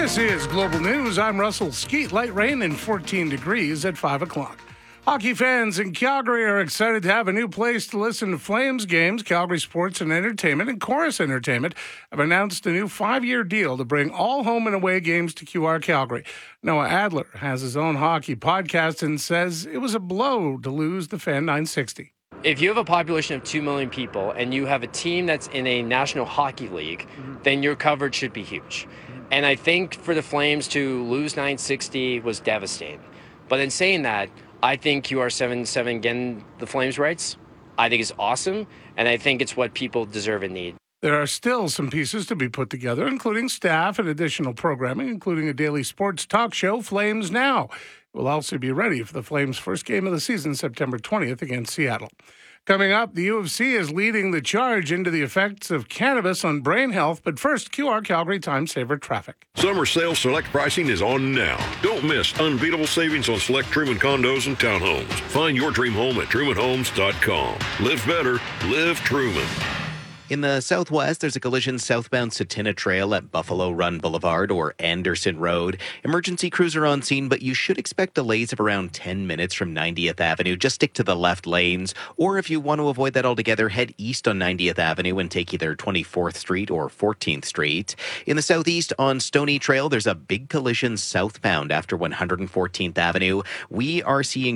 This is Global News. I'm Russell Skeet. Light rain and 14 degrees at 5 o'clock. Hockey fans in Calgary are excited to have a new place to listen to Flames games. Calgary Sports and Entertainment and Chorus Entertainment have announced a new 5-year deal to bring all home and away games to QR Calgary. Noah Adler has his own hockey podcast and says it was a blow to lose the Fan 960. If you have a population of 2 million people and you have a team that's in a National Hockey League, then your coverage should be huge. And I think for the Flames to lose 960 was devastating. But in saying that, I think QR7 getting the Flames rights, I think is awesome, and I think it's what people deserve and need. There are still some pieces to be put together, including staff and additional programming, including a daily sports talk show, Flames Now. It will also be ready for the Flames' first game of the season, September 20th against Seattle. Coming up, the U of C is leading the charge into the effects of cannabis on brain health. But first, QR Calgary Time Saver traffic. Summer sale select pricing is on now. Don't miss unbeatable savings on select Truman condos and townhomes. Find your dream home at trumanhomes.com. Live better. Live Truman. In the southwest, there's a collision southbound Satina Trail at Buffalo Run Boulevard or Anderson Road. Emergency crews are on scene, but you should expect delays of around 10 minutes from 90th Avenue. Just stick to the left lanes. Or if you want to avoid that altogether, head east on 90th Avenue and take either 24th Street or 14th Street. In the southeast on Stony Trail, there's a big collision southbound after 114th Avenue. We are seeing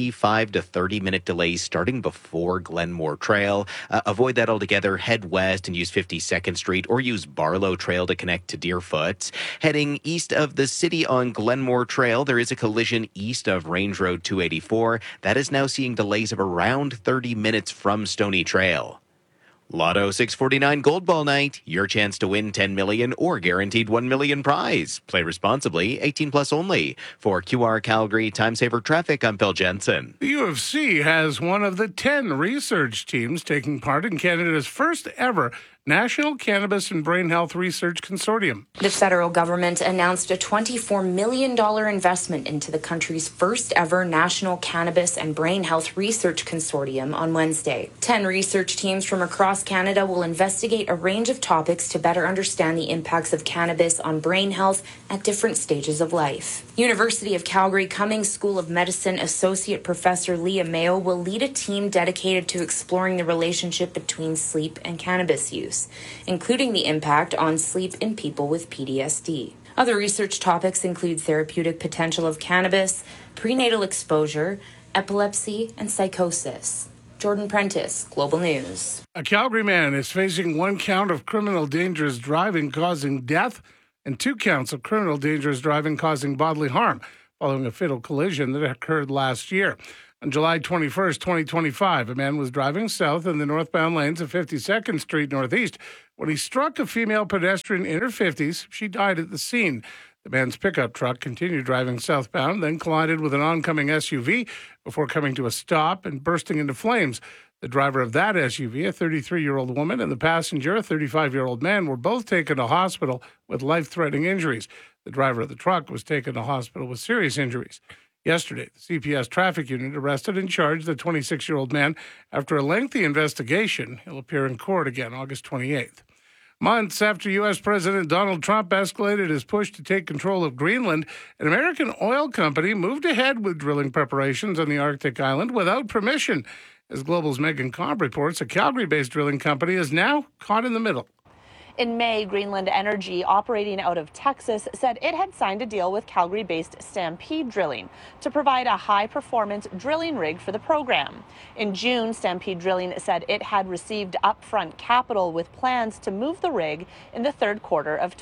25 to 30-minute delays starting before Glenmore Trail. Avoid that altogether. Head west and use 52nd Street or use Barlow Trail to connect to Deerfoot. Heading east of the city on Glenmore Trail, there is a collision east of Range Road 284. That is now seeing delays of around 30 minutes from Stony Trail. Lotto 649 Gold Ball Night. Your chance to win $10 million or guaranteed $1 million prize. Play responsibly. 18 plus only. For QR Calgary Time Saver Traffic, I'm Bill Jensen. The U of C has one of the 10 research teams taking part in Canada's first ever National Cannabis and Brain Health Research Consortium. The federal government announced a $24 million investment into the country's first ever National Cannabis and Brain Health Research Consortium on Wednesday. 10 research teams from across Canada will investigate a range of topics to better understand the impacts of cannabis on brain health at different stages of life. University of Calgary Cummings School of Medicine Associate Professor Leah Mayo will lead a team dedicated to exploring the relationship between sleep and cannabis use, including the impact on sleep in people with PTSD. Other research topics include therapeutic potential of cannabis, prenatal exposure, epilepsy, and psychosis. Jordan Prentice, Global News. A Calgary man is facing 1 count of criminal dangerous driving causing death and 2 counts of criminal dangerous driving causing bodily harm following a fatal collision that occurred last year. On July 21st, 2025, a man was driving south in the northbound lanes of 52nd Street Northeast when he struck a female pedestrian in her 50s. She died at the scene. The man's pickup truck continued driving southbound, then collided with an oncoming SUV before coming to a stop and bursting into flames. The driver of that SUV, a 33-year-old woman, and the passenger, a 35-year-old man, were both taken to hospital with life-threatening injuries. The driver of the truck was taken to hospital with serious injuries. Yesterday, the CPS traffic unit arrested and charged the 26-year-old man. After a lengthy investigation, he'll appear in court again August 28th. Months after U.S. President Donald Trump escalated his push to take control of Greenland, an American oil company moved ahead with drilling preparations on the Arctic island without permission. As Global's Megan Cobb reports, a Calgary-based drilling company is now caught in the middle. In May, Greenland Energy, operating out of Texas, said it had signed a deal with Calgary-based Stampede Drilling to provide a high-performance drilling rig for the program. In June, Stampede Drilling said it had received upfront capital with plans to move the rig in the third quarter of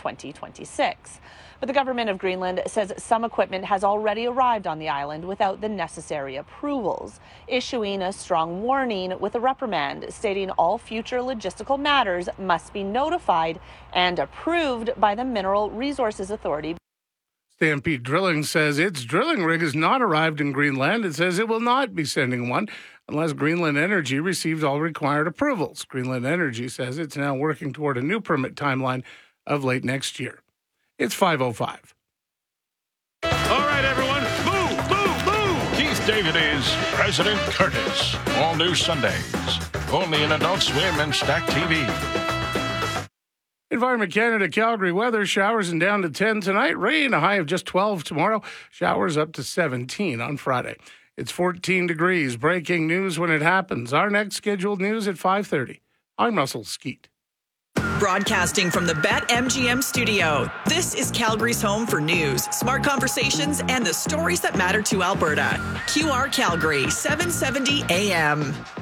2026. But the government of Greenland says some equipment has already arrived on the island without the necessary approvals, issuing a strong warning with a reprimand stating all future logistical matters must be notified and approved by the Mineral Resources Authority. Stampede Drilling says its drilling rig has not arrived in Greenland. It says it will not be sending one unless Greenland Energy receives all required approvals. Greenland Energy says it's now working toward a new permit timeline of late next year. It's 5:05. All right, everyone, move, move, move! Keith David is President Curtis. All new Sundays, only in Adult Swim and Stack TV. Environment Canada Calgary weather, showers and down to 10 tonight. Rain, a high of just 12 tomorrow. Showers up to 17 on Friday. It's 14 degrees. Breaking news when it happens. Our next scheduled news at 5:30. I'm Russell Skeet. Broadcasting from the BetMGM studio, this is Calgary's home for news, smart conversations, and the stories that matter to Alberta. QR Calgary, 770 AM.